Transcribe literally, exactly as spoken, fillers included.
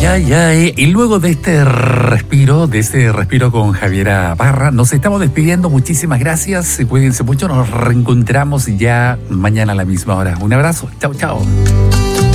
Ay, ay, ay. Y luego de este respiro, de este respiro con Javiera Parra, nos estamos despidiendo. Muchísimas gracias. Cuídense mucho. Nos reencontramos ya mañana a la misma hora. Un abrazo. Chao, chao.